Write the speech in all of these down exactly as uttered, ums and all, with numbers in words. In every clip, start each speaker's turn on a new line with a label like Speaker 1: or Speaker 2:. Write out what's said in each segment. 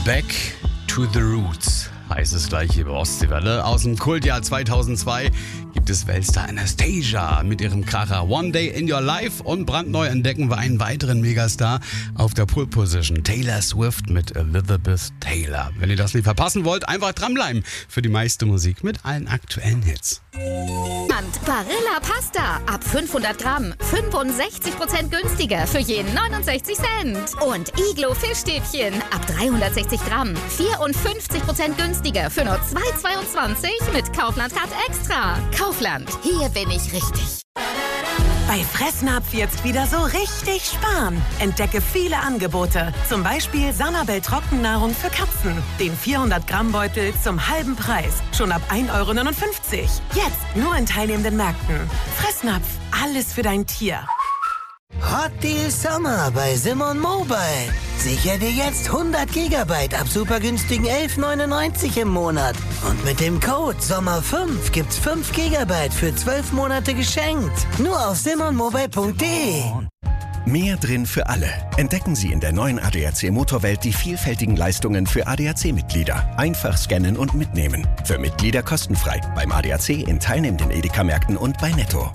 Speaker 1: Back to the Roots heißt es gleich hier bei Ostseewelle. Aus dem Kultjahr zweitausendzwei gibt es Weltstar Anastasia mit ihrem Kracher One Day in Your Life und brandneu entdecken wir einen weiteren Megastar auf der Pole Position, Taylor Swift mit Elizabeth Taylor. Wenn ihr das nicht verpassen wollt, einfach dranbleiben für die meiste Musik mit allen aktuellen Hits.
Speaker 2: Und Barilla Pasta ab fünfhundert Gramm, fünfundsechzig Prozent günstiger für jeden neunundsechzig Cent. Und Iglo Fischstäbchen ab dreihundertsechzig Gramm, vierundfünfzig Prozent günstiger für nur zwei Euro zweiundzwanzig mit Kaufland Card Extra. Kaufland, hier bin ich richtig.
Speaker 3: Bei Fressnapf jetzt wieder so richtig sparen. Entdecke viele Angebote. Zum Beispiel Sanabel Trockennahrung für Katzen. Den vierhundert Gramm Beutel zum halben Preis. Schon ab ein Euro neunundfünfzig. Jetzt nur in teilnehmenden Märkten. Fressnapf, alles für dein Tier.
Speaker 4: Hot Deal Sommer bei Simon Mobile. Sicher dir jetzt hundert Gigabyte ab super günstigen elf neunundneunzig im Monat. Und mit dem Code Sommer fünf gibt's fünf Gigabyte für zwölf Monate geschenkt. Nur auf simon mobile punkt de.
Speaker 5: Mehr drin für alle. Entdecken Sie in der neuen A D A C Motorwelt die vielfältigen Leistungen für A D A C-Mitglieder. Einfach scannen und mitnehmen. Für Mitglieder kostenfrei. Beim A D A C in teilnehmenden Edeka-Märkten und bei Netto.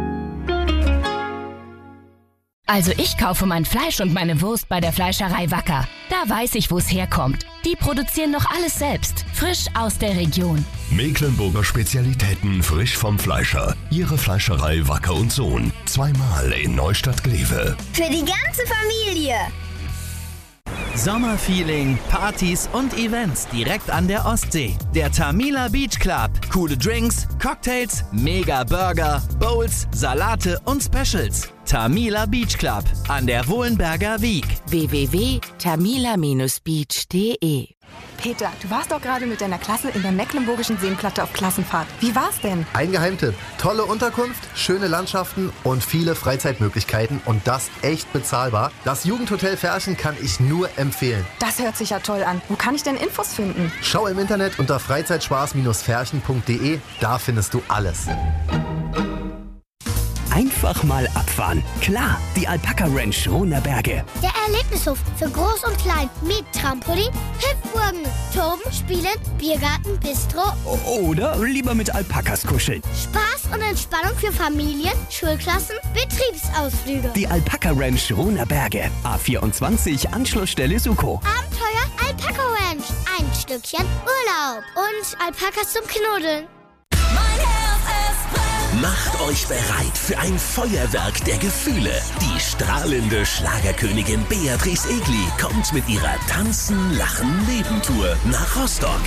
Speaker 6: Also ich kaufe mein Fleisch und meine Wurst bei der Fleischerei Wacker. Da weiß ich, wo es herkommt. Die produzieren noch alles selbst, frisch aus der Region.
Speaker 7: Mecklenburger Spezialitäten frisch vom Fleischer. Ihre Fleischerei Wacker und Sohn. Zweimal in Neustadt-Glewe.
Speaker 8: Für die ganze Familie.
Speaker 9: Sommerfeeling, Partys und Events direkt an der Ostsee. Der Tamila Beach Club. Coole Drinks, Cocktails, mega Burger, Bowls, Salate und Specials. Tamila Beach Club an der Wohlenberger Wiek.
Speaker 6: w w w punkt tamila Bindestrich beach punkt de
Speaker 10: Peter, du warst doch gerade mit deiner Klasse in der Mecklenburgischen Seenplatte auf Klassenfahrt. Wie war's denn?
Speaker 11: Ein Geheimtipp. Tolle Unterkunft, schöne Landschaften und viele Freizeitmöglichkeiten und das echt bezahlbar. Das Jugendhotel Ferchen kann ich nur empfehlen.
Speaker 10: Das hört sich ja toll an. Wo kann ich denn Infos finden?
Speaker 11: Schau im Internet unter freizeitspaß ferchen punkt de. Da findest du alles.
Speaker 12: Einfach mal abfahren. Klar, die Alpaka Ranch Rohnerberge.
Speaker 8: Der Erlebnishof für Groß und Klein mit Trampolin, Hüpfburgen, Toben, Spielen, Biergarten, Bistro.
Speaker 12: Oder lieber mit Alpakas kuscheln.
Speaker 8: Spaß und Entspannung für Familien, Schulklassen, Betriebsausflüge.
Speaker 12: Die Alpaka Ranch Rohnerberge. A vierundzwanzig, Anschlussstelle Suko.
Speaker 8: Abenteuer Alpaka Ranch. Ein Stückchen Urlaub. Und Alpakas zum Knuddeln.
Speaker 13: Macht euch bereit für ein Feuerwerk der Gefühle. Die strahlende Schlagerkönigin Beatrice Egli kommt mit ihrer Tanzen, Lachen, Leben-Tour nach Rostock.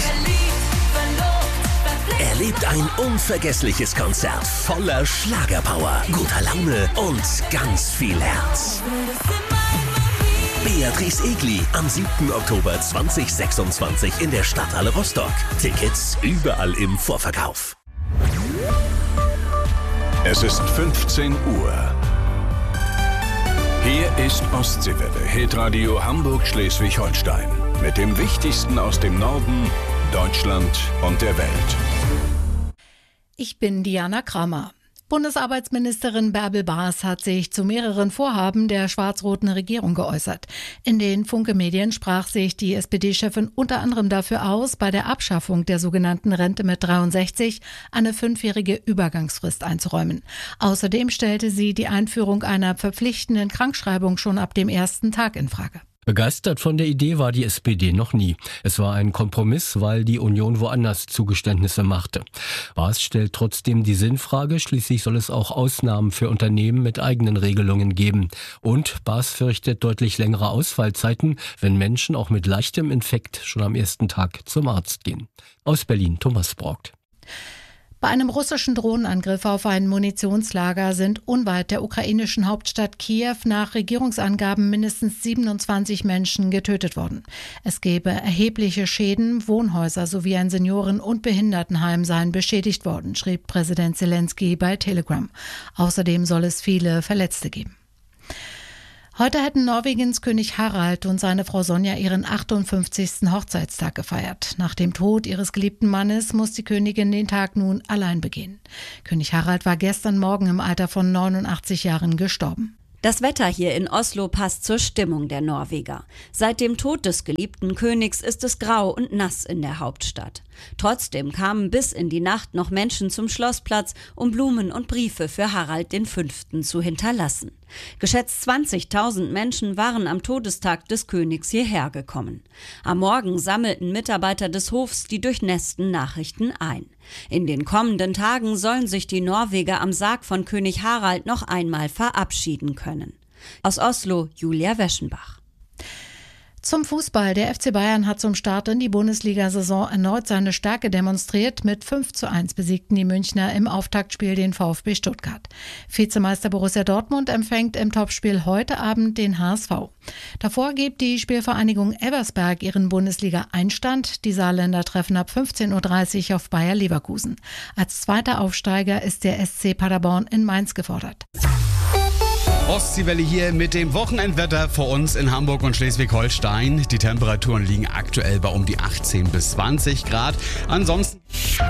Speaker 13: Erlebt ein unvergessliches Konzert voller Schlagerpower, guter Laune und ganz viel Herz. Beatrice Egli am siebten Oktober zweitausendsechsundzwanzig in der Stadthalle Rostock. Tickets überall im Vorverkauf.
Speaker 7: Es ist fünfzehn Uhr. Hier ist Ostseewelle, Hitradio Hamburg-Schleswig-Holstein. Mit dem Wichtigsten aus dem Norden, Deutschland und der Welt.
Speaker 14: Ich bin Diana Kramer. Bundesarbeitsministerin Bärbel Baas hat sich zu mehreren Vorhaben der schwarz-roten Regierung geäußert. In den Funke-Medien sprach sich die S P D-Chefin unter anderem dafür aus, bei der Abschaffung der sogenannten Rente mit dreiundsechzig eine fünfjährige Übergangsfrist einzuräumen. Außerdem stellte sie die Einführung einer verpflichtenden Krankschreibung schon ab dem ersten Tag in Frage.
Speaker 15: Begeistert von der Idee war die S P D noch nie. Es war ein Kompromiss, weil die Union woanders Zugeständnisse machte. Baas stellt trotzdem die Sinnfrage, schließlich soll es auch Ausnahmen für Unternehmen mit eigenen Regelungen geben. Und Baas fürchtet deutlich längere Ausfallzeiten, wenn Menschen auch mit leichtem Infekt schon am ersten Tag zum Arzt gehen. Aus Berlin, Thomas Braugt.
Speaker 14: Bei einem russischen Drohnenangriff auf ein Munitionslager sind unweit der ukrainischen Hauptstadt Kiew nach Regierungsangaben mindestens siebenundzwanzig Menschen getötet worden. Es gebe erhebliche Schäden, Wohnhäuser sowie ein Senioren- und Behindertenheim seien beschädigt worden, schrieb Präsident Zelensky bei Telegram. Außerdem soll es viele Verletzte geben. Heute hätten Norwegens König Harald und seine Frau Sonja ihren achtundfünfzigsten Hochzeitstag gefeiert. Nach dem Tod ihres geliebten Mannes muss die Königin den Tag nun allein begehen. König Harald war gestern Morgen im Alter von neunundachtzig Jahren gestorben.
Speaker 16: Das Wetter hier in Oslo passt zur Stimmung der Norweger. Seit dem Tod des geliebten Königs ist es grau und nass in der Hauptstadt. Trotzdem kamen bis in die Nacht noch Menschen zum Schlossplatz, um Blumen und Briefe für Harald den Fünften zu hinterlassen. Geschätzt zwanzigtausend Menschen waren am Todestag des Königs hierher gekommen. Am Morgen sammelten Mitarbeiter des Hofs die durchnässten Nachrichten ein. In den kommenden Tagen sollen sich die Norweger am Sarg von König Harald noch einmal verabschieden können. Aus Oslo, Julia Weschenbach.
Speaker 14: Zum Fußball. Der F C Bayern hat zum Start in die Bundesliga-Saison erneut seine Stärke demonstriert. Mit fünf zu eins besiegten die Münchner im Auftaktspiel den VfB Stuttgart. Vizemeister Borussia Dortmund empfängt im Topspiel heute Abend den H S V. Davor gibt die Spielvereinigung Elversberg ihren Bundesliga-Einstand. Die Saarländer treffen ab fünfzehn Uhr dreißig auf Bayer Leverkusen. Als zweiter Aufsteiger ist der S C Paderborn in Mainz gefordert.
Speaker 1: Ostseewelle hier mit dem Wochenendwetter vor uns in Hamburg und Schleswig-Holstein. Die Temperaturen liegen aktuell bei um die achtzehn bis zwanzig Grad. Ansonsten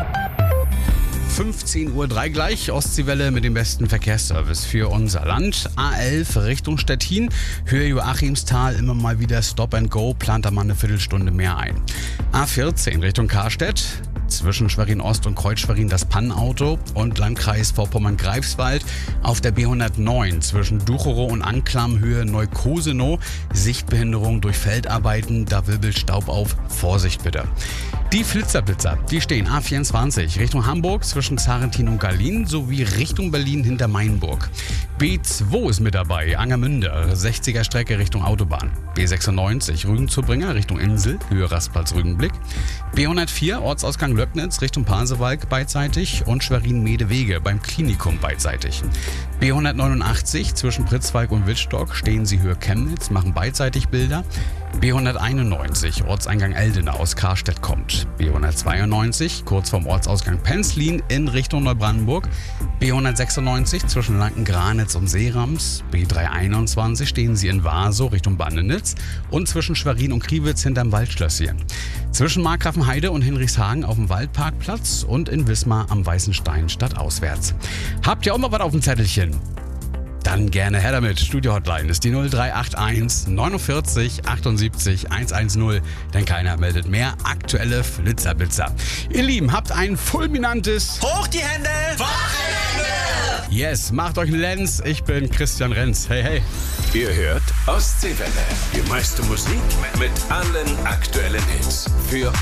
Speaker 1: fünfzehn Uhr drei gleich, Ostseewelle mit dem besten Verkehrsservice für unser Land. A elf Richtung Stettin, Höhe Joachimsthal, immer mal wieder Stop and Go, plant da mal eine Viertelstunde mehr ein. A vierzehn Richtung Karstedt. Zwischen Schwerin-Ost und Kreuz-Schwerin das Pannenauto und Landkreis Vorpommern-Greifswald. Auf der B hundertneun zwischen Ducherow und Anklam Höhe Neukosenow. Sichtbehinderung durch Feldarbeiten, da wirbelt Staub auf. Vorsicht bitte. Die Flitzerblitzer, die stehen A vierundzwanzig Richtung Hamburg zwischen Zarentin und Gallien sowie Richtung Berlin hinter Mainburg. B zwei ist mit dabei, Angermünde, sechziger Strecke Richtung Autobahn. B sechsundneunzig Rügen-Zurbringer Richtung Insel, Höhe Rastplatz Rügenblick. B hundertvier Ortsausgang Löcknitz Richtung Pasewalk beidseitig und Schwerin-Medewege beim Klinikum beidseitig. B hundertneunundachtzig zwischen Pritzwalk und Wittstock stehen sie Höhe Chemnitz, machen beidseitig Bilder. B hunderteinundneunzig Ortseingang Eldena aus Karstedt kommt. B hundertzweiundneunzig kurz vorm Ortsausgang Penzlin in Richtung Neubrandenburg. B hundertsechsundneunzig zwischen Lanken-Granitz und Seerams. B dreihunderteinundzwanzig stehen sie in Warsow Richtung Bandenitz und zwischen Schwerin und Kriwitz hinterm Waldschlösschen. Zwischen Markgrafenheide und Hinrichshagen auf dem Waldparkplatz und in Wismar am Weißen Stein stadtauswärts. Habt ihr auch mal was auf dem Zettelchen? Dann gerne her damit. Studio-Hotline ist die null drei acht eins neunundvierzig achtundsiebzig hundertzehn, denn keiner meldet mehr aktuelle Flitzerblitzer. Ihr Lieben, habt ein fulminantes
Speaker 17: Hoch die Hände! Wochenende!
Speaker 1: Yes, macht euch einen Lenz. Ich bin Christian Renz. Hey, hey.
Speaker 7: Ihr hört Ostseewelle. Die meiste Musik mit allen aktuellen Hits. Für